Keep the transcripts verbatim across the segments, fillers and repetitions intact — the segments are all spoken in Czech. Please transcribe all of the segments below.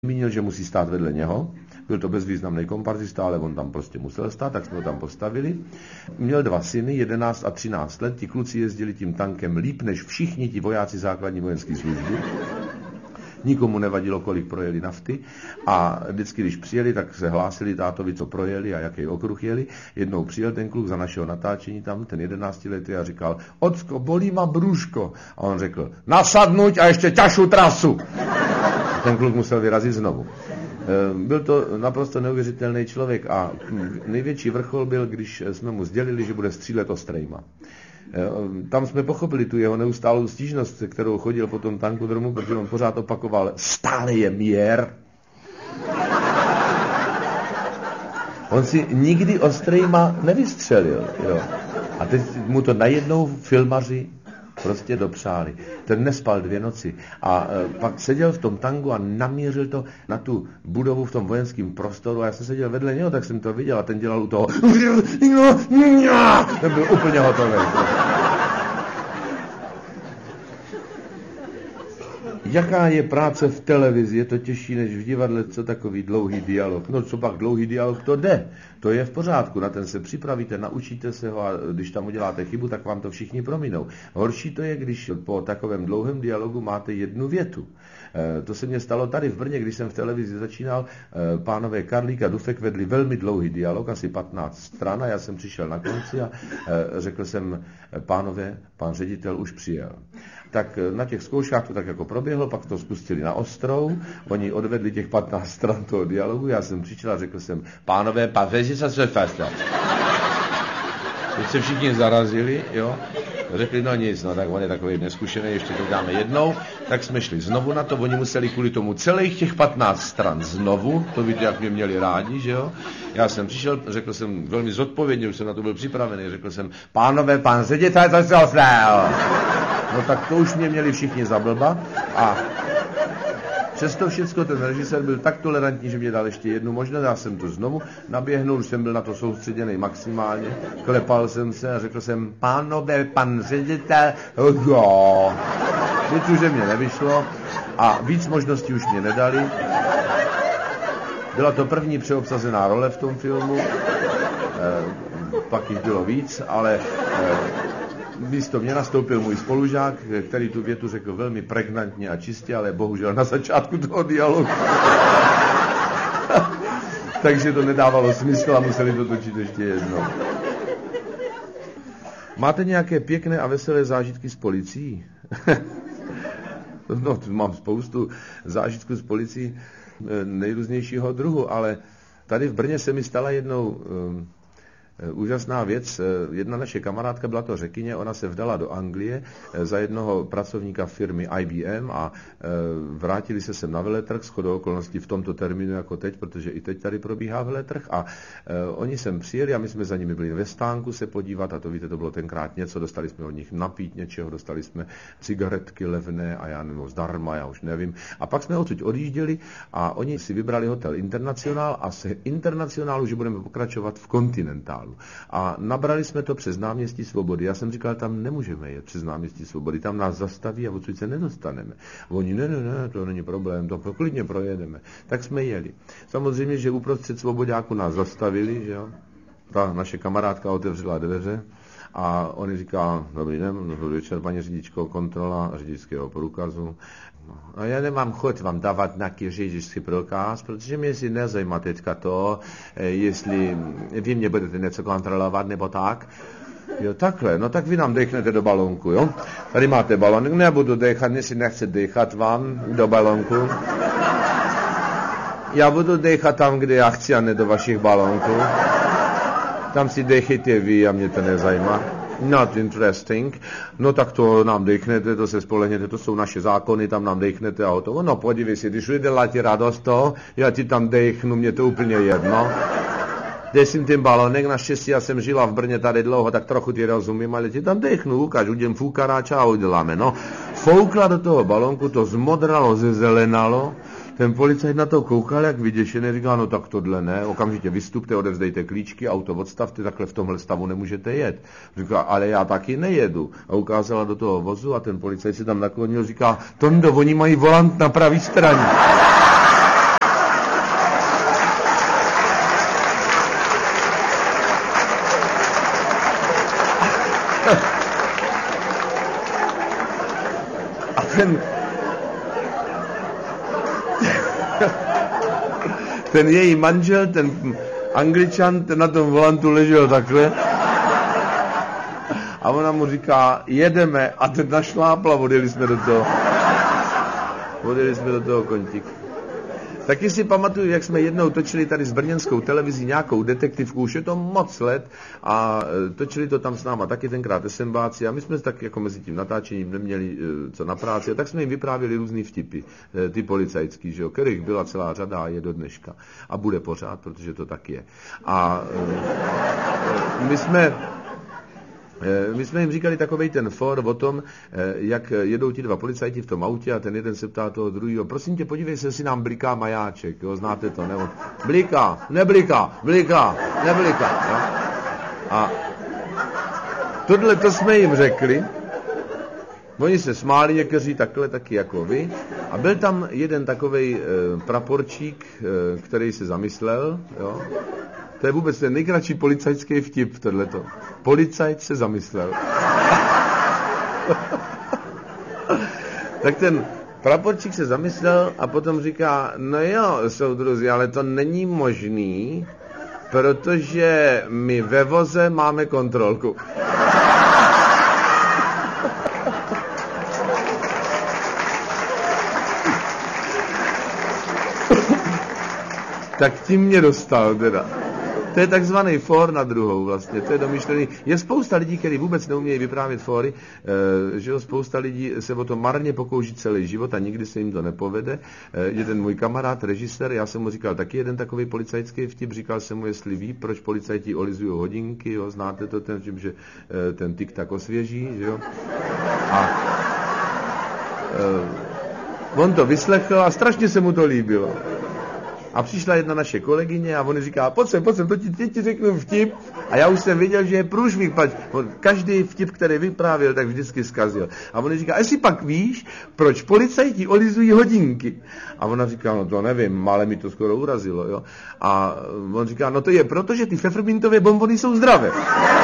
Zmínil, že musí stát vedle něho. Byl to bezvýznamný komparzista, ale on tam prostě musel stát, tak jsme ho tam postavili. Měl dva syny, jedenáct a třináct let. Ti kluci jezdili tím tankem líp než všichni ti vojáci základní vojenské služby. Nikomu nevadilo, kolik projeli nafty. A vždycky, když přijeli, tak se hlásili tátovi, co projeli a jaký okruh jeli. Jednou přijel ten kluk za našeho natáčení tam, ten jedenáctiletý, a říkal: "Ocko, bolí ma brůško." A on řekl: "Nasadnuť a ještě ťažšiu trasu." Ten kluk musel vyrazit znovu. Byl to naprosto neuvěřitelný člověk a největší vrchol byl, když jsme mu sdělili, že bude střílet ostrejma. Tam jsme pochopili tu jeho neustálou stížnost, kterou chodil po tom tankudromu, protože on pořád opakoval: "Stále je mír." On si nikdy ostrejma nevystřelil. Jo. A teď mu to najednou filmaři prostě dopřáli. Ten nespal dvě noci a e, pak seděl v tom tanku a namířil to na tu budovu v tom vojenském prostoru a já jsem seděl vedle něho, tak jsem to viděl a ten dělal u toho. Ten byl úplně hotový. Jaká je práce v televizi? Je to těžší než v divadle, co takový dlouhý dialog? No co pak dlouhý dialog, to jde. To je v pořádku, na ten se připravíte, naučíte se ho a když tam uděláte chybu, tak vám to všichni prominou. Horší to je, když po takovém dlouhém dialogu máte jednu větu. E, to se mně stalo tady v Brně, když jsem v televizi začínal. E, pánové Karlík a Dufek vedli velmi dlouhý dialog, asi patnáct stran, a já jsem přišel na konci a e, řekl jsem: "Pánové, pan ředitel už přijel." Tak na těch zkouškách to tak jako proběhlo, pak to spustili na ostrou, oni odvedli těch patnáct stran toho dialogu, já jsem přišel a řekl jsem: "Pánové, pan ředitel se festa." Teď se všichni zarazili, jo, řekli: "No nic, no tak on je takový neskušený, ještě to dáme jednou." Tak jsme šli znovu na to, oni museli kvůli tomu celých těch patnáct stran znovu, to víte, jak mě měli rádi, že jo. Já jsem přišel, řekl jsem velmi zodpovědně, už jsem na to byl připravený, řekl jsem: "Pánové, pan ředitel se festa." No tak to už mě měli všichni za blba a přesto všecko ten režisér byl tak tolerantní, že mě dal ještě jednu možnost. Já jsem to znovu naběhnul, už jsem byl na to soustředěný maximálně, klepal jsem se a řekl jsem: "Pánové, pan ředitel, jo." Teď už mě nevyšlo a víc možností už mě nedali. Byla to první přeobsazená role v tom filmu, e, pak jich bylo víc, ale e, místo mě nastoupil můj spolužák, který tu větu řekl velmi pregnantně a čistě, ale bohužel na začátku toho dialogu. Takže to nedávalo smysl a museli to točit ještě jednou. Máte nějaké pěkné a veselé zážitky s policií? No, mám spoustu zážitků s policií nejrůznějšího druhu, ale tady v Brně se mi stala jednou úžasná věc. Jedna naše kamarádka, byla to Řekyně, ona se vdala do Anglie za jednoho pracovníka firmy I B M a vrátili se sem na veletrh, shodou okolností v tomto termínu jako teď, protože i teď tady probíhá veletrh a oni sem přijeli a my jsme za nimi byli ve stánku se podívat a to víte, to bylo tenkrát něco, dostali jsme od nich napít něčeho, dostali jsme cigaretky levné a já nevím, zdarma, já už nevím. A pak jsme odsud odjížděli a oni si vybrali hotel Internacionál a z Internacionálu, že budeme pokračovat v Continentálu. A nabrali jsme to přes náměstí Svobody. Já jsem říkal, tam nemůžeme jet přes náměstí Svobody, tam nás zastaví a odsud se nedostaneme. Oni, ne, ne, ne, to není problém, to klidně projedeme. Tak jsme jeli. Samozřejmě, že uprostřed Svoboďáku nás zastavili, že jo. Ta naše kamarádka otevřela dveře a on říká: "Dobrý den, dobrý večer, paní řidičko, kontrola řidičského průkazu." No, já nemám chuť vám dávat nějaký řidičský průkaz, protože mě si nezajímá teďka to, jestli vy mě budete něco kontrolovat nebo tak. Jo, takhle, no tak vy nám dechnete do balónku, jo. Tady máte balónek, nebudu dechat, mě si nechce dechat vám do balónku. Já budu dechat tam, kde já chci, a ne do vašich balónků. Tam si dechejte vy a mě to nezajímá. Not interesting. No tak to nám dechnete, to se spolehněte, to jsou naše zákony, tam nám dechnete a hotovo. No podívej si, když udělá ti radost to, já ti tam dechnu, mě to úplně jedno. Desím ten balonek, naštěstí já jsem žila v Brně tady dlouho, tak trochu ti rozumím, ale ti tam dechnu, ukáž, udělám foukaráča a uděláme, no. Foukla do toho balonku, to zmodralo, zezelenalo. Ten policajt na to koukal, jak vyděšený, říká: "No tak tohle ne, okamžitě vystupte, odevzdejte klíčky, auto odstavte, takhle v tomhle stavu nemůžete jet." Říká: "Ale já taky nejedu." A ukázala do toho vozu a ten policajt se tam naklonil, říká: "Tondo, oni mají volant na pravý straně." ten její manžel, ten Angličan, ten na tom volantu ležel takhle. A ona mu říká, jedeme, a ten našlápla, odjeli jsme do toho. Odjeli jsme do toho kontíku. Taky si pamatuju, jak jsme jednou točili tady s brněnskou televizí nějakou detektivku, už je to moc let, a točili to tam s náma taky tenkrát esembáci, a my jsme tak jako mezi tím natáčením neměli co na práci, a tak jsme jim vyprávěli různý vtipy, ty policajský, že jo, kterých byla celá řada a je do dneška. A bude pořád, protože to tak je. A my jsme... My jsme jim říkali takovej ten for o tom, jak jedou ti dva policajti v tom autě a ten jeden se ptá toho druhého, prosím tě, podívej se, jestli nám bliká majáček, jo, znáte to, nebo bliká, nebliká, bliká, nebliká, jo. A tohle to jsme jim řekli, oni se smáli někteří takhle taky jako vy, a byl tam jeden takovej e, praporčík, e, který se zamyslel, jo. To je vůbec ten nejkratší policajský vtip, tohleto. Policajt se zamyslel. Tak ten praporčík se zamyslel a potom říká, no jo, soudruzi, ale to není možný, protože my ve voze máme kontrolku. Tak tím mě dostal teda. To je takzvaný for na druhou vlastně, to je domyšlený. Je spousta lidí, kteří vůbec neumějí vyprávět fory, e, že jo, spousta lidí se o to marně pokouší celý život a nikdy se jim to nepovede. E, jeden můj kamarád, režisér, já jsem mu říkal taky jeden takový policajský vtip, říkal jsem mu, jestli ví, proč policajti olizují hodinky, jo, znáte to, ten vtip, že e, ten tik tak osvěží, že jo. A e, on to vyslechl a strašně se mu to líbilo. A přišla jedna naše kolegyně a on říká, pojď sem, pojď sem, to ti, ti, ti řeknu vtip. A já už jsem věděl, že je průšvih, každý vtip, který vyprávěl, tak vždycky zkazil. A on říká, jestli pak víš, proč policajti olizují hodinky? A ona říká, no to nevím, ale mi to skoro urazilo, jo. A on říká, no to je proto, že ty pfeffermintové bonbony jsou zdravé.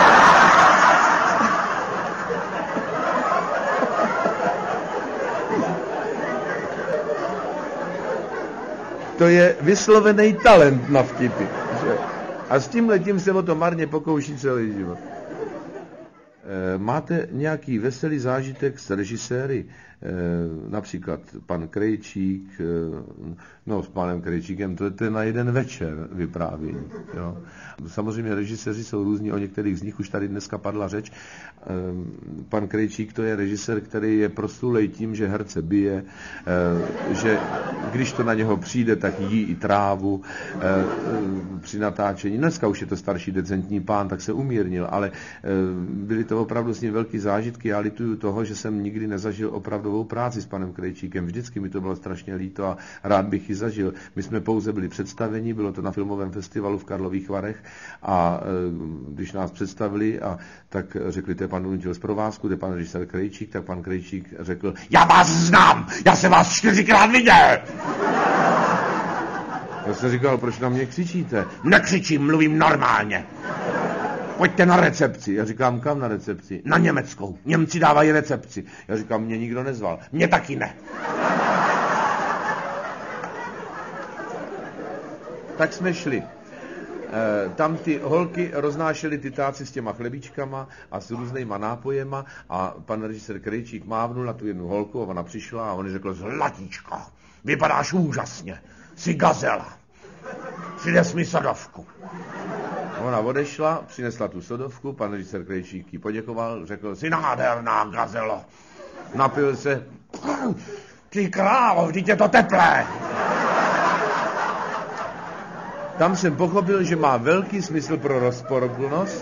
To je vyslovený talent na vtipy. Že? A s tímhletím se o to marně pokouší celý život. E, máte nějaký veselý zážitek s režiséry? E, například pan Krejčík, e, no s panem Krejčíkem, to, to je na jeden večer vyprávění. Jo. Samozřejmě režiséři jsou různí, o některých z nich už tady dneska padla řeč. E, pan Krejčík to je režisér, který je proslulej tím, že herce bije, e, že když to na něho přijde, tak jí i trávu e, e, při natáčení. Dneska už je to starší decentní pán, tak se umírnil, ale e, byly to opravdu s ním velký zážitky. Já lituju toho, že jsem nikdy nezažil opravdovou práci s panem Krejčíkem. Vždycky mi to bylo strašně líto a rád bych ji zažil. My jsme pouze byli představeni, bylo to na filmovém festivalu v Karlových Varech, a e, když nás představili, a tak řekli, to je pan Donutil z provázku, to je pan režisér Krejčík, tak pan Krejčík řekl, já vás znám, já jsem vás čtyřikrát viděl. Já jsem říkal, proč na mě křičíte? Nekřičím, mluvím normálně. Pojďte na recepci. Já říkám, kam na recepci? Na německou. Němci dávají recepci. Já říkám, mě nikdo nezval. Mě taky ne. Tak jsme šli. E, tam ty holky roznášely ty táci s těma chlebíčkama a s různýma nápojema, a pan režisér Krejčík mávnul na tu jednu holku a ona přišla a on řekl, zlatíčko, vypadáš úžasně, jsi gazela, přines mi sodovku. Ona odešla, přinesla tu sodovku, pan režisér Krejčík jí poděkoval, řekl, jsi nádherná gazelo. Napil se, ty krávo, vždyť je to teplé. Tam jsem pochopil, že má velký smysl pro rozporuplnost,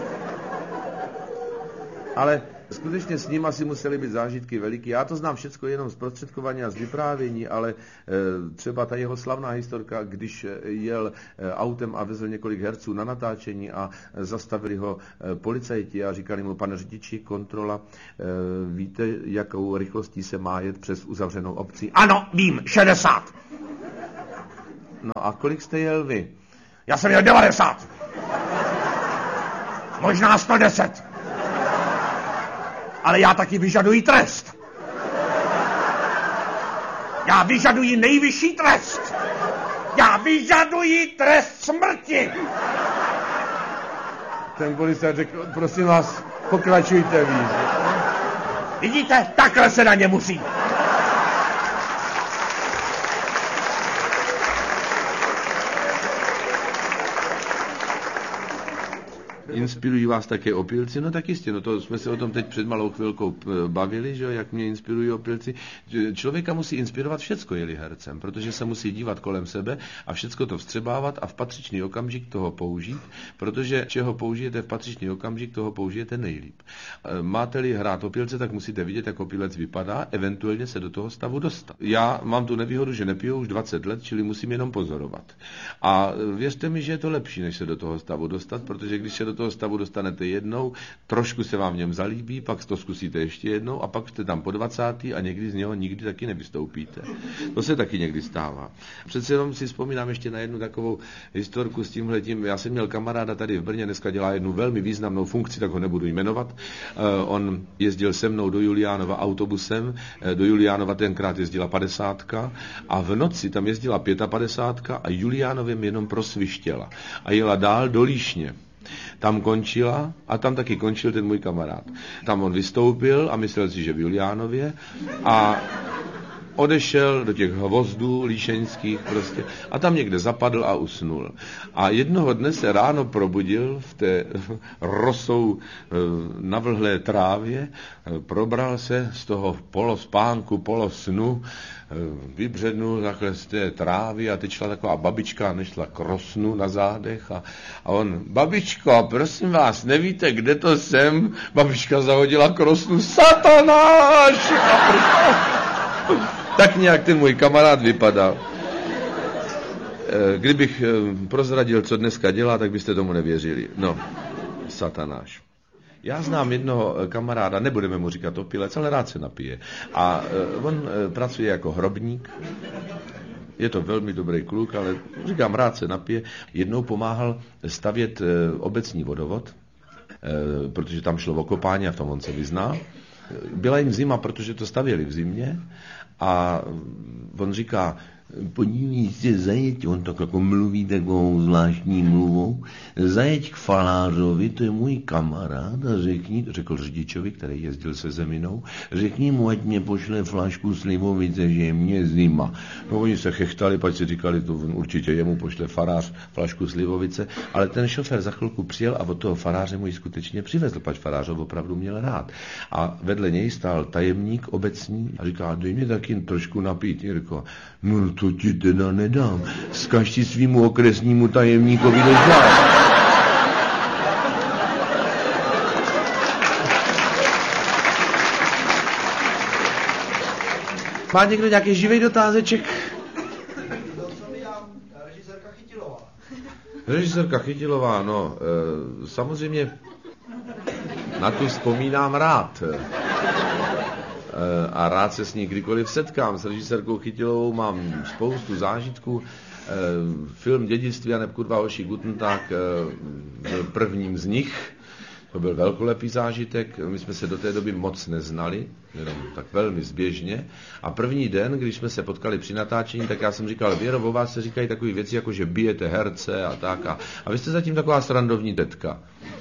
ale skutečně s ním asi musely být zážitky veliký. Já to znám všecko jenom z prostředkování a z vyprávění, ale e, třeba ta jeho slavná historka, když jel e, autem a vezl několik herců na natáčení a e, zastavili ho e, policajti a říkali mu, pane řidiči, kontrola, e, víte, jakou rychlostí se má jet přes uzavřenou obci? Ano, vím, šedesát. No a kolik jste jel vy? Já jsem jel devadesát. Možná sto deset. Ale já taky vyžaduji trest. Já vyžaduji nejvyšší trest. vyžadují trest smrti. Ten policajt řekl, prosím vás, pokračujte víc. Vidíte, takhle se na ně musí. Inspirují vás také opilci? No tak jistě, no to jsme se o tom teď před malou chvilkou bavili, že jak mě inspirují opilci. Člověka musí inspirovat všecko, je-li hercem, protože se musí dívat kolem sebe a všecko to vstřebávat a v patřičný okamžik toho použít, protože čeho použijete v patřičný okamžik, toho použijete nejlíp. Máte-li hrát opilce, tak musíte vidět, jak opilec vypadá, eventuálně se do toho stavu dostat. Já mám tu nevýhodu, že nepiju už dvacet let, čili musím jenom pozorovat. A věřte mi, že je to lepší, než se do toho stavu dostat, protože když se do toho stavu dostanete jednou, trošku se vám v něm zalíbí, pak to zkusíte ještě jednou a pak jste tam po dvacátý a někdy z něho nikdy taky nevystoupíte. To se taky někdy stává. Přece jenom si vzpomínám ještě na jednu takovou historku s tímhletím. Já jsem měl kamaráda tady v Brně, dneska dělá jednu velmi významnou funkci, tak ho nebudu jmenovat. Uh, on jezdil se mnou do Juliánova autobusem, uh, do Juliánova tenkrát jezdila padesátka a v noci tam jezdila pětapadesátka a Juliánovem jenom prosvištěla a jela dál do Líšně. Tam končila a tam taky končil ten můj kamarád. Tam on vystoupil a myslel si, že v Juliánově a odešel do těch hvozdů líšeňských prostě a tam někde zapadl a usnul. A jednoho dne se ráno probudil v té rosou navlhlé trávě, probral se z toho polospánku, polosnu, vybřednul takhle z té trávy a teď šla taková babička a nešla k rosnu na zádech a, a on, babičko, prosím vás, nevíte, kde to jsem? Babička zahodila k rosnu, satanáš! Tak nějak ten můj kamarád vypadal. Kdybych prozradil, co dneska dělá, tak byste tomu nevěřili. No, satanáš. Já znám jednoho kamaráda, nebudeme mu říkat opilec, ale rád se napije. A on pracuje jako hrobník. Je to velmi dobrý kluk, ale říkám, rád se napije. Jednou pomáhal stavět obecní vodovod, protože tam šlo o kopání a v tom on se vyzná. Byla jim zima, protože to stavěli v zimě a on říká, podívej se, zajeď, on tak jako mluví takovou zvláštní mluvou, zajeď k falářovi, to je můj kamarád a řekni, řekl řidičovi, který jezdil se zeminou, řekni mu, ať mě pošle flašku slivovice, že je mě zima. No oni se chechtali, pak si říkali, to určitě jemu pošle farář flašku slivovice, ale ten šofér za chvilku přijel a od toho faráře mu ji skutečně přivezl, pač farář ho opravdu měl rád. A vedle něj stál tajemník obecní a říká, dej mě taky trošku napít. Jirko, no to ti teda nedám. Zkaž ti svýmu okresnímu tajemníkovi do žád. Má někdo nějaký živý dotázeček? Režisérka Chytilová. Režisérka Chytilová, no, e, samozřejmě na tu vzpomínám rád. A rád se s ní kdykoliv setkám. S režisérkou Chytilovou mám spoustu zážitků. Film Dědictví a neb kurva hoši Guten Tag byl prvním z nich. To byl velkolepý zážitek. My jsme se do té doby moc neznali, jenom tak velmi zběžně. A první den, když jsme se potkali při natáčení, tak já jsem říkal, Věro, o vás se říkají takové věci, jako že bijete herce a tak. A, a vy jste zatím taková srandovní tetka.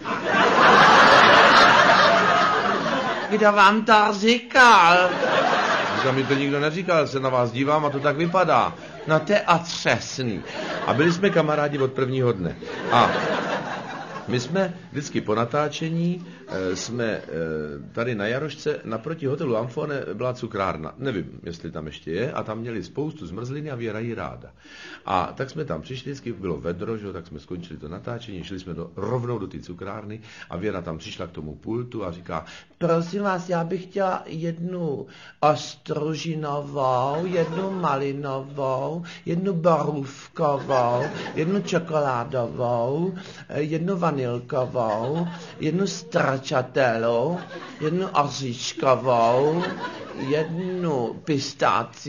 Kdo vám to říkal? Říkám, mi to nikdo neříkal, se na vás dívám a to tak vypadá. No to je otřesný. A byli jsme kamarádi od prvního dne. A my jsme vždycky po natáčení, jsme tady na Jarošce, naproti hotelu Amfone byla cukrárna. Nevím, jestli tam ještě je. A tam měli spoustu zmrzliny a Věra jí ráda. A tak jsme tam přišli, vždycky bylo vedro, že, tak jsme skončili to natáčení, šli jsme do, rovnou do té cukrárny a Věra tam přišla k tomu pultu a říká, prosím vás, já bych chtěla jednu ostružinovou, jednu malinovou, jednu borůvkovou, jednu čokoládovou, jednu vanilkovou, jednu stracciatelou, jednu oříškovou, jednu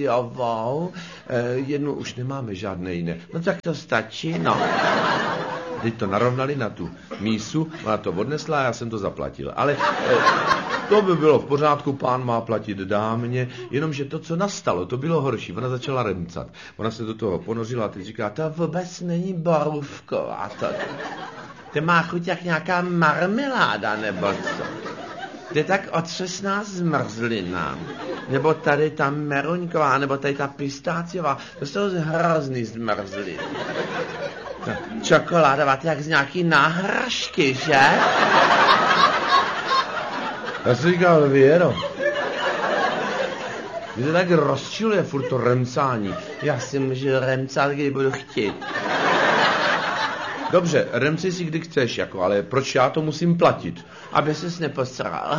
pistáciovou, jednu už nemáme žádné jiné. No tak to stačí, no. Teď to narovnali na tu mísu, ona to odnesla a já jsem to zaplatil. Ale eh, to by bylo v pořádku, pán má platit dámě, jenomže to, co nastalo, to bylo horší. Ona začala remcat. Ona se do toho ponořila a teď říká, to vůbec není borůvková. To, to má chuť jak nějaká marmeláda, nebo co? To je tak otřesná zmrzlina. Nebo tady ta meruňková, nebo tady ta pistáciová. To jsou hrozný zmrzliny. Čokoládová, to jak z nějaký náhražky, že? Já jsem říkal, Věro, mě to tak rozčiluje furt to remcání. Já si můžu remcat, kdy budu chtít. Dobře, remci si kdy chceš, jako, ale proč já to musím platit? Aby ses neposral.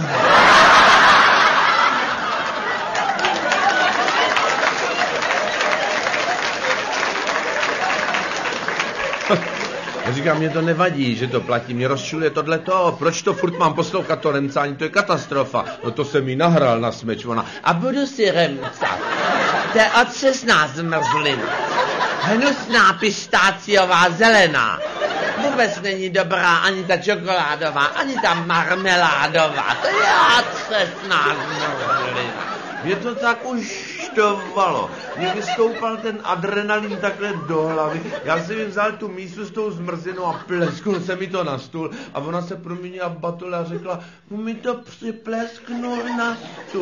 Já říkám, mě to nevadí, že to platí, mě rozčiluje tohleto, proč to furt mám poslouchat to remcání, to je katastrofa. No to jsem jí nahrál na smeč, ona. A budu si remcat. To je otřesná zmrzlina. Hnusná pistáciová zelená. Vůbec není dobrá ani ta čokoládová, ani ta marmeládová. To je otřesná zmrzlina. Mě to tak už štovalo. Mě vystoupal ten adrenalin takhle do hlavy. Já jsem jim vzal tu mísu s tou zmrzlinou a plesknul se mi to na stůl. A ona se proměnila batole a řekla, mi to připlesknul na stůl.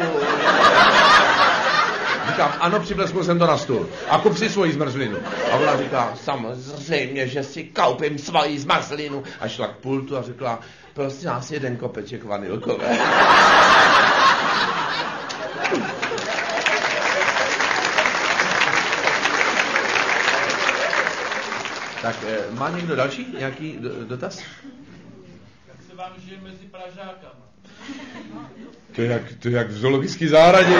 Říkám, ano, připlesknul jsem to na stůl. A kup si svoji zmrzlinu. A ona říká, samozřejmě, že si koupím svoji zmrzlinu. A šla k pultu a řekla, prosím nás jeden kopeček vanilkové. Tak, má někdo další nějaký dotaz? Jak se vám žije mezi Pražákama? To je jak, to je jak v zoologické zahradě.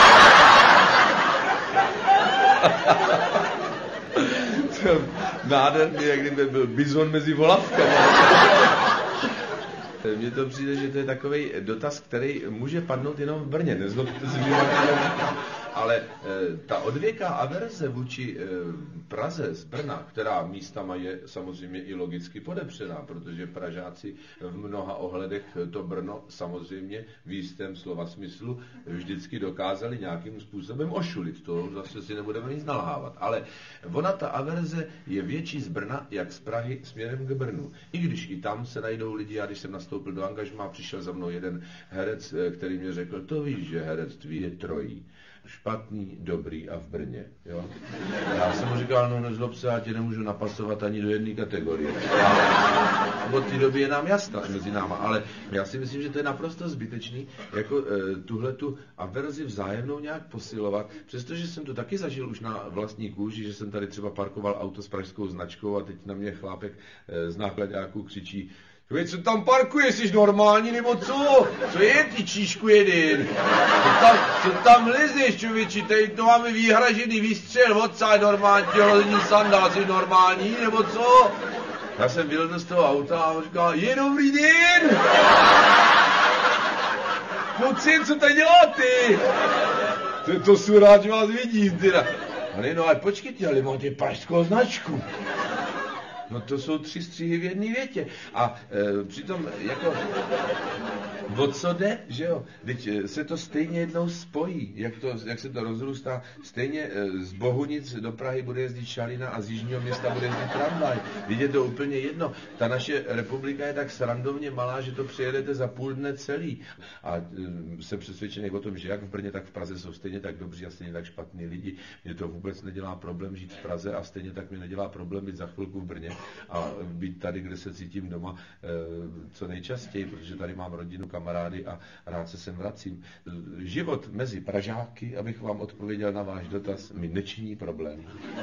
Nádherný, jak kdyby byl bizon mezi volavkama. Mně to přijde, že to je takový dotaz, který může padnout jenom v Brně. Nezlobte se, ale e, ta odvěká averze vůči e, Praze z Brna, která místama je samozřejmě i logicky podepřená, protože Pražáci v mnoha ohledech to Brno samozřejmě v jistém slova smyslu vždycky dokázali nějakým způsobem ošulit. To zase si nebudeme nic nalhávat. Ale ona ta averze je větší z Brna, jak z Prahy směrem k Brnu. I když i tam se najdou lidi, já když jsem nastoupil do angažmá, přišel za mnou jeden herec, který mě řekl, to víš, že herectví je trojí. Špatný, dobrý a v Brně. Jo? Já jsem mu říkal, no nezlob se, já tě nemůžu napasovat ani do jedné kategorie. A od té doby je nám jasná mezi náma, ale já si myslím, že to je naprosto zbytečný, jako e, tuhletu averzi vzájemnou nějak posilovat, přestože jsem to taky zažil už na vlastní kůži, že jsem tady třeba parkoval auto s pražskou značkou a teď na mě chlápek e, z nákladáků křičí, Člověk, co tam parkuje, jsi normální, nebo co? Co je, ty číšku jeden? Co tam, co tam lezeš, člověči? Tady to máme vyhražený výstřel, odsaď normální, tělozní sandál, jsi normální, nebo co? Já jsem vylezl z toho auta a on říkal, je dobrý den! Pocit, co tady děláte? To, to jsou rád, že vás vidím, teda. Ale no, ale počkejte, ale máte pražskou značku. No to jsou tři střihy v jedné větě. A e, přitom jako o co jde, že jo? Teď se to stejně jednou spojí, jak, to, jak se to rozrůstá. Stejně e, z Bohunic do Prahy bude jezdit šalina a z jižního města bude jezdit tramvaj. Vidíte, to úplně jedno. Ta naše republika je tak srandovně malá, že to přejedete za půl dne celý. A e, jsem přesvědčený o tom, že jak v Brně, tak v Praze jsou stejně tak dobří a stejně tak špatní lidi. Mně to vůbec nedělá problém žít v Praze a stejně tak mi nedělá problém být za chvilku v Brně a být tady, kde se cítím doma e, co nejčastěji, protože tady mám rodinu, kamarády a rád se sem vracím. Život mezi Pražáky, abych vám odpověděl na váš dotaz, mi nečiní problém.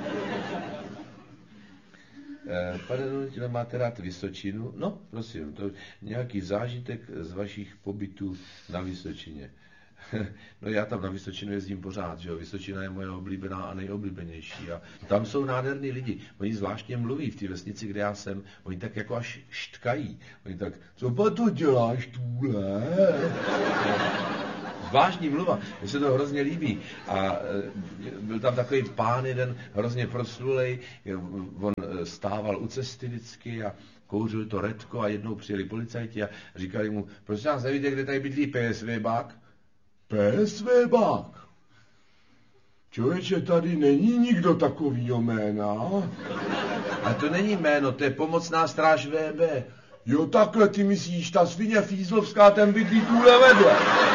E, pane Donutile, máte rád Vysočinu? No, prosím, to nějaký zážitek z vašich pobytů na Vysočině. No já tam na Vysočinu jezdím pořád, že jo, Vysočina je moje oblíbená a nejoblíbenější a tam jsou nádherný lidi, oni zvláštně mluví v té vesnici, kde já jsem, oni tak jako až štkají, oni tak, co pa to děláš tůhle? Zvláštní mluva, mně se to hrozně líbí a e, byl tam takový pán jeden hrozně proslulej, on e, stával u cesty vždycky a kouřil to redko a jednou přijeli policajti a říkali mu, prosím nás, nevíte, kde tady bydlí PSVbák? PSVbák? Člověče, tady není nikdo takovýho jména. A to není jméno, to je pomocná stráž V B. Jo, takhle ty myslíš, ta svině Fízlovská, ten bydlí tuhle vedle.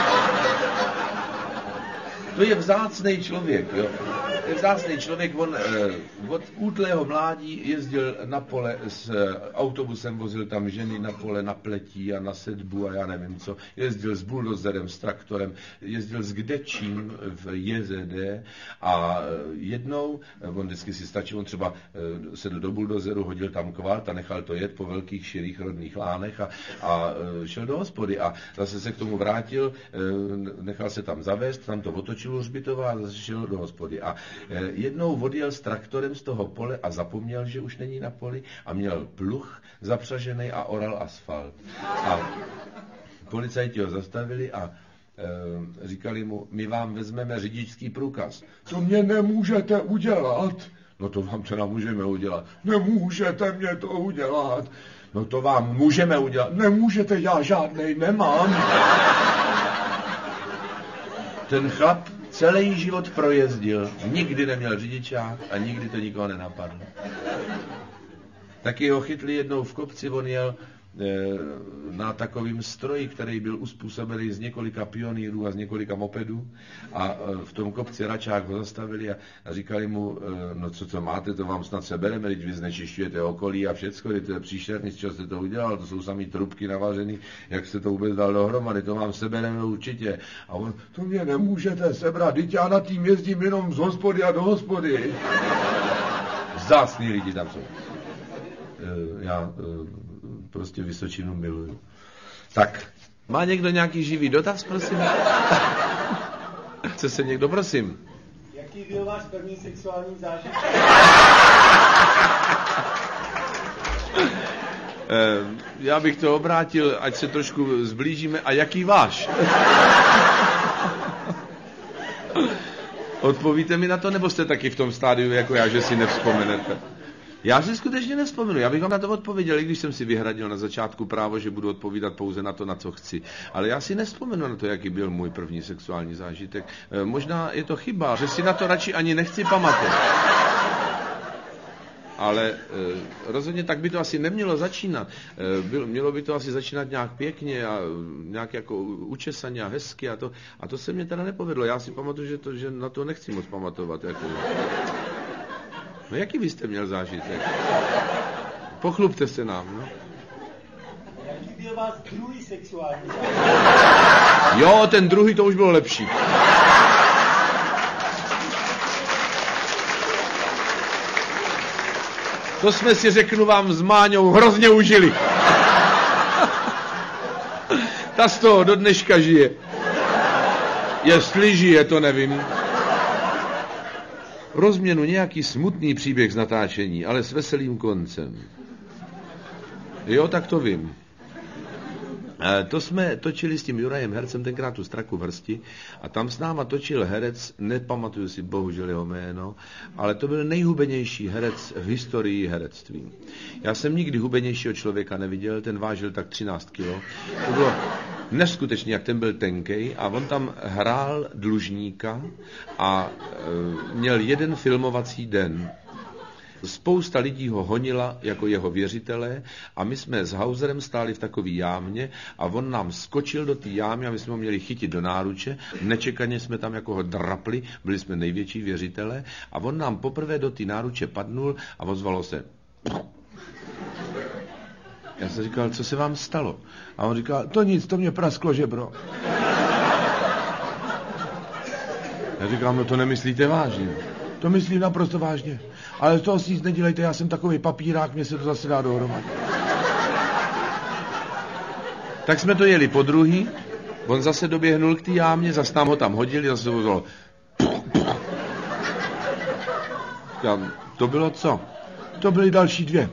To je vzácnej člověk, jo. To je vzácnej člověk, on eh, od útlého mládí jezdil na pole s autobusem, vozil tam ženy na pole, na pletí a na sedbu a já nevím co. Jezdil s buldozerem, s traktorem, jezdil s kdečím v J Z D a jednou, on vždycky si stačil, on třeba eh, sedl do buldozeru, hodil tam kvalt a nechal to jet po velkých širých rodných lánech a, a šel do hospody a zase se k tomu vrátil, eh, nechal se tam zavést, tam to otočil u hřbitova a zase šel do hospody. A jednou odjel s traktorem z toho pole a zapomněl, že už není na poli a měl pluh zapřažený a oral asfalt. A policajti ho zastavili a e, říkali mu, my vám vezmeme řidičský průkaz. To mě nemůžete udělat. No to vám teda můžeme udělat. Nemůžete mě to udělat. No to vám můžeme udělat. Nemůžete, já žádnej nemám. Ten chlap celý život projezdil, nikdy neměl řidičák a nikdy to nikoho nenapadlo. Taky ho chytli jednou v kopci, on jel na takovým stroji, který byl uspůsobený z několika pionýrů a z několika mopedů a v tom kopci račák ho zastavili a, a říkali mu, no co to máte, to vám snad sebereme, když vy znečišťujete okolí a všecko, to je příšerný, z čeho jste to udělal, to jsou samý trubky navařený, jak jste to vůbec dal dohromady, to vám sebereme určitě. A on, to mě nemůžete sebrat, teď já na tím jezdím jenom z hospody a do hospody. Vzácný lidi tam jsou. Já prostě Vysočinu miluju. Tak, má někdo nějaký živý dotaz, prosím? Chce se někdo, prosím? Jaký byl váš první sexuální zážitek? Já bych to obrátil, ať se trošku zblížíme. A jaký váš? Odpovíte mi na to, nebo jste taky v tom stádiu jako já, že si nevzpomenete? Já si skutečně nevzpomenu, já bych vám na to odpověděl, i když jsem si vyhradil na začátku právo, že budu odpovídat pouze na to, na co chci. Ale já si nevzpomenu na to, jaký byl můj první sexuální zážitek. E, možná je to chyba, že si na to radši ani nechci pamatovat. Ale e, rozhodně tak by to asi nemělo začínat. E, byl, mělo by to asi začínat nějak pěkně a nějak jako učesaně a hezky a to, a to se mě teda nepovedlo. Já si pamatuju, že, to, že na to nechci moc pamatovat. Jako. No jaký vy jste měl zážitek? Pochlubte se nám, no. Jaký byl váš druhý sexuální zážitek? Jo, ten druhý, to už bylo lepší. To jsme si, řeknu vám, s Máňou hrozně užili. Ta z toho do dneška žije. Jestli žije, to nevím. Rozměnu nějaký smutný příběh z natáčení, ale s veselým koncem. Jo, tak to vím. E, to jsme točili s tím Jurajem Hercem, tenkrát tu Straku v hrsti, a tam s náma točil herec, nepamatuju si bohužel jeho jméno, ale to byl nejhubenější herec v historii herectví. Já jsem nikdy hubenějšího člověka neviděl, ten vážil tak třináct kilo. To bylo neskutečně, jak ten byl tenkej, a on tam hrál dlužníka a e, měl jeden filmovací den. Spousta lidí ho honila jako jeho věřitelé a my jsme s Hauserem stáli v takový jámě a on nám skočil do té jámy a my jsme ho měli chytit do náruče. Nečekaně jsme tam jako ho drapli, byli jsme největší věřitelé a on nám poprvé do té náruče padnul a ozvalo se. Já jsem říkal, co se vám stalo? A on říkal, to nic, to mě prasklo žebro. Já říkám, no to nemyslíte vážně. To myslím naprosto vážně. Ale z toho si nic nedělejte, já jsem takový papírák, mě se to zase dá dohromady. Tak jsme to jeli po druhý, on zase doběhnul k té jámě, zase nám ho tam hodili, zase ho vzalo. To bylo co? To byly další dvě.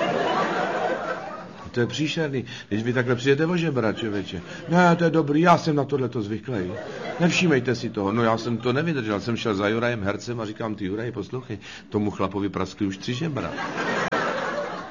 To je příšerný, když vy takhle přijete o žebra, člověče. Ne, to je dobrý, já jsem na tohleto zvyklý. Nevšímejte si toho. No já jsem to nevydržel, jsem šel za Jurajem Hercem a říkám, ty Juraj, poslouchej, tomu chlapovi praskli už tři žebra.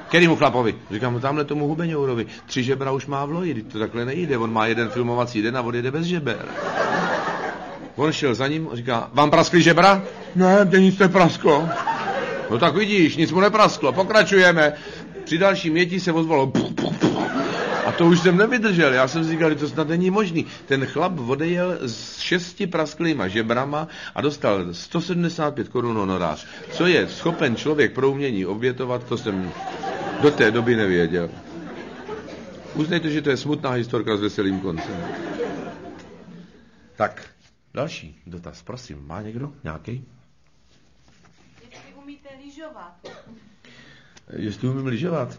Kterýmu chlapovi? Říkám, no tamhle tomu Hubeňourovi. Tři žebra už má v loji, to takhle nejde. On má jeden filmovací den a odjede bez žeber. On šel za ním a říká, vám praskly žebra? Ne, mě nic neprasklo. No tak vidíš, nic mu neprasklo, pokračujeme. Při dalším jetí se ozvalo. A to už jsem nevydržel, já jsem si říkal, že to snad není možný. Ten chlap odejel s šesti prasklýma žebrama a dostal sto sedmdesát pět korun honorář. Co je schopen člověk pro umění obětovat, to jsem do té doby nevěděl. Uznejte, že to je smutná historka s veselým koncem. Tak, další dotaz, prosím, má někdo nějaký? Jestli umíte lyžovat. Jestli umím lyžovat?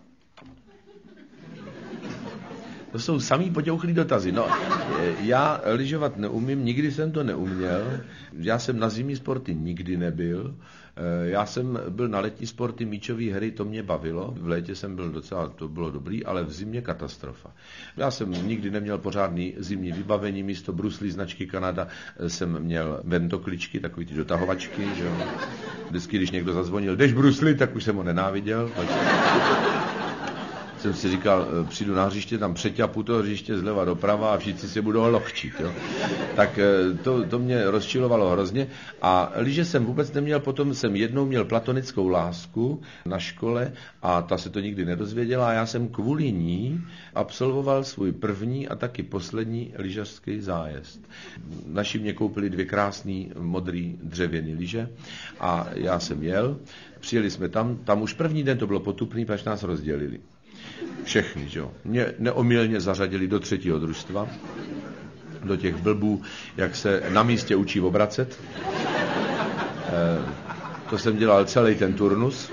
To jsou samý potěuchlý dotazy. No, já lyžovat neumím, nikdy jsem to neuměl. Já jsem na zimní sporty nikdy nebyl. Já jsem byl na letní sporty, míčové hry, to mě bavilo. V létě jsem byl docela, to bylo dobrý, ale v zimě katastrofa. Já jsem nikdy neměl pořádný zimní vybavení, místo bruslí značky Kanada jsem měl ventokličky, takový ty dotahovačky, že jo. Vždycky, když někdo zazvonil, jdeš brusli, tak už jsem ho nenáviděl. Jsem si říkal, přijdu na hřiště, tam přeťapu to hřiště zleva doprava a všichni se budou lochčit. Jo. Tak to, to mě rozčilovalo hrozně. A lyže jsem vůbec neměl, potom jsem jednou měl platonickou lásku na škole a ta se to nikdy nedozvěděla a já jsem kvůli ní absolvoval svůj první a taky poslední lyžařský zájezd. Naši mě koupili dvě krásný modrý dřevěný lyže a já jsem jel, přijeli jsme tam, tam už první den to bylo potupný, až nás rozdělili. Všechny, jo. Mě neomylně zařadili do třetího družstva, do těch blbů, jak se na místě učí obracet. E, to jsem dělal celý ten turnus.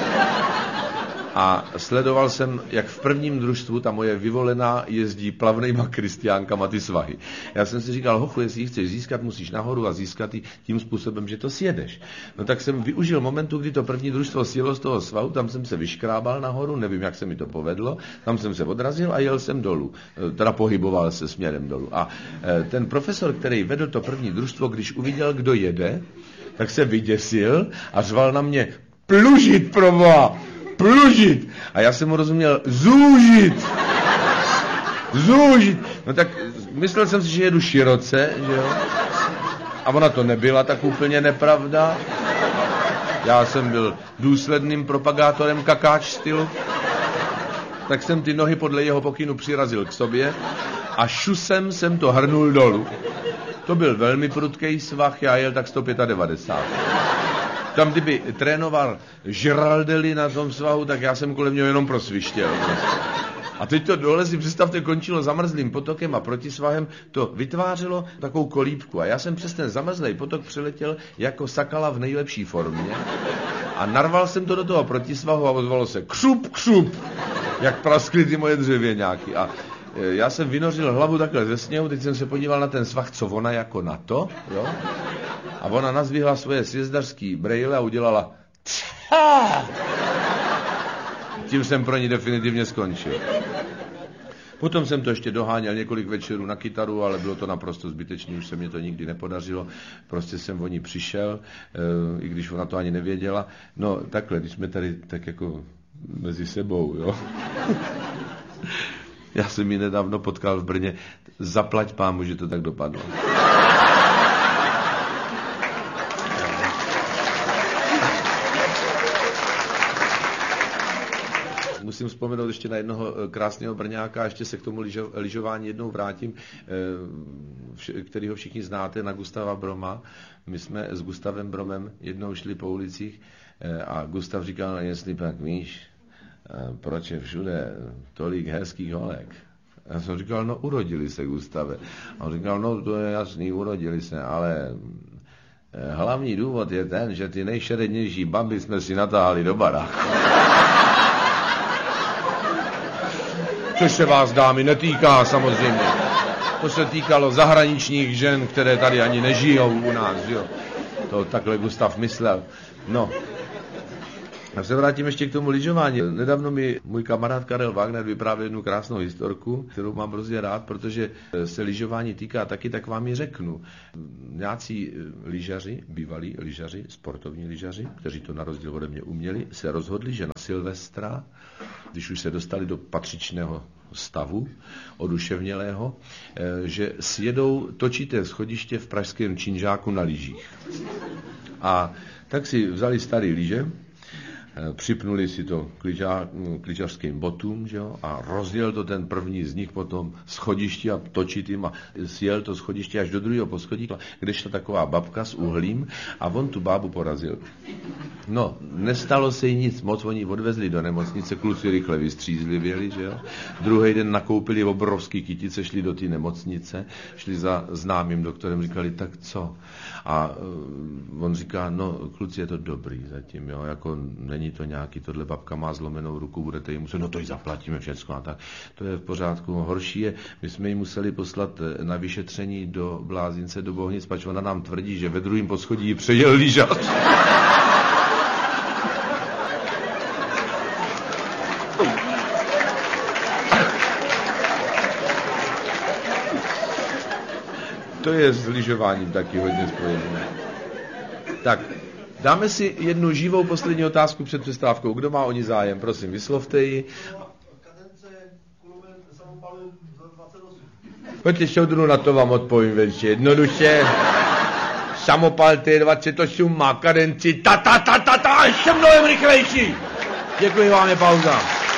A sledoval jsem, jak v prvním družstvu ta moje vyvolená jezdí plavnejma kristiánkama ty svahy. Já jsem si říkal, hochu, jestli ji chceš získat, musíš nahoru a získat ji tím způsobem, že to sjedeš. No tak jsem využil momentu, kdy to první družstvo sjelo z toho svahu, tam jsem se vyškrábal nahoru, nevím, jak se mi to povedlo, tam jsem se odrazil a jel jsem dolů. Teda pohyboval se směrem dolů. A ten profesor, který vedl to první družstvo, když uviděl, kdo jede, tak se vyděsil a řval na mě, plužit, proboha! Plužit. A já jsem mu rozuměl, zúžit. Zúžit. No tak myslel jsem si, že jedu široce, že jo. A ona to nebyla tak úplně nepravda. Já jsem byl důsledným propagátorem kakáč stylu. Tak jsem ty nohy podle jeho pokynu přirazil k sobě a šusem jsem to hrnul dolů. To byl velmi prudký svah, já jel tak sto devadesát pět. Tam, kdyby trénoval Giraldelli na tom svahu, tak já jsem kolem něho jenom prosvištěl. A teď to dole si představte končilo zamrzlým potokem a protisvahem to vytvářelo takovou kolíbku. A já jsem přes ten zamrzlý potok přiletěl jako sakala v nejlepší formě a narval jsem to do toho protisvahu a ozvalo se křup, křup, jak praskly ty moje dřevěňáky. A já jsem vynořil hlavu takhle ze sněhu, teď jsem se podíval na ten svah, co ona jako na to, jo? A ona nazvihla svoje sjezdařský brejle a udělala tchá. Tím jsem pro ní definitivně skončil. Potom jsem to ještě doháněl několik večerů na kytaru, ale bylo to naprosto zbytečné, už se mě to nikdy nepodařilo. Prostě jsem o ní přišel, i když ona to ani nevěděla. No takhle, když jsme tady tak jako mezi sebou, jo. Já jsem ji nedávno potkal v Brně. Zaplať pámu, že to tak dopadlo. Musím vzpomenout ještě na jednoho krásného Brňáka, ještě se k tomu lyžování jednou vrátím, kterýho všichni znáte, na Gustava Broma. My jsme s Gustavem Bromem jednou šli po ulicích a Gustav říkal, jestli pak víš, proč je všude tolik hezkých holek. Já jsem říkal, no urodili se, Gustave. A on říkal, no to je jasný, urodili se, ale hlavní důvod je ten, že ty nejšerednější baby jsme si natáhali do baráku. Což se vás, dámy, netýká samozřejmě. To se týkalo zahraničních žen, které tady ani nežijou u nás, jo. To takhle Gustav myslel. No. A se vrátím ještě k tomu lyžování. Nedávno mi můj kamarád Karel Wagner vyprávěl jednu krásnou historku, kterou mám hrozně rád, protože se lyžování týká taky, tak vám ji řeknu. Nějací lyžaři, bývalí lyžaři, sportovní lyžaři, kteří to na rozdíl ode mě uměli, se rozhodli, že na Silvestra, když už se dostali do patřičného stavu, oduševnělého, že sjedou točité schodiště v pražském Činžáku na lyžích. A tak si vzali starý lyže, připnuli si to k lyžařským botům, že jo, a rozjel to ten první z nich potom schodiště a točitým a sjel to schodiště až do druhého poschodí, kde šla taková babka s uhlím a on tu bábu porazil. No, nestalo se jí nic moc, oni odvezli do nemocnice, kluci rychle vystřízlivěli, že jo. Druhý den nakoupili obrovský kytice, šli do té nemocnice, šli za známým doktorem, říkali, tak co? A uh, on říká, no, kluci, je to dobrý zatím, jo, jako není to nějaký, tohle babka má zlomenou ruku, budete jí muset, no to jí zaplatíme všechno a tak. To je v pořádku. Horší je, my jsme jí museli poslat na vyšetření do Blázince, do Bohnic, pač ona nám tvrdí, že ve druhém poschodí ji přejel lyžař. To je s lyžováním taky hodně spojené. Tak, dáme si jednu živou poslední otázku před přestávkou. Kdo má o ní zájem? Prosím, vyslovte ji. Pojďte, šoudru, na to vám odpovím velice jednoduše. Samopal T dvacet osm má kadenci ta ta ta ta ta ještě mnohem rychlejší. Děkuji vám, je pauza.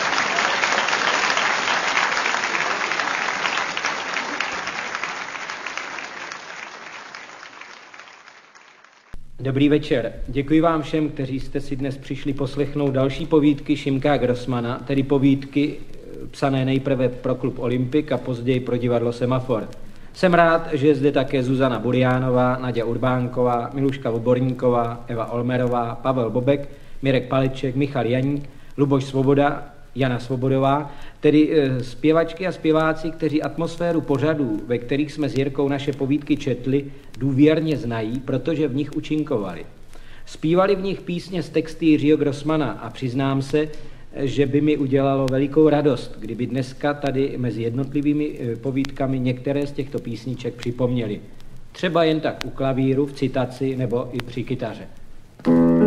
Dobrý večer. Děkuji vám všem, kteří jste si dnes přišli poslechnout další povídky Šimka Grossmana, tedy povídky psané nejprve pro klub Olympik a později pro divadlo Semafor. Jsem rád, že je zde také Zuzana Buriánová, Naďa Urbánková, Miluška Voborníková, Eva Olmerová, Pavel Bobek, Mirek Paleček, Michal Janík, Luboš Svoboda, Jana Svobodová, tedy e, zpěvačky a zpěváci, kteří atmosféru pořadů, ve kterých jsme s Jirkou naše povídky četli, důvěrně znají, protože v nich účinkovali. Zpívali v nich písně z texty Jiřího Grossmana a přiznám se, že by mi udělalo velikou radost, kdyby dneska tady mezi jednotlivými e, povídkami některé z těchto písniček připomněli. Třeba jen tak u klavíru, v citaci nebo i při kytaře.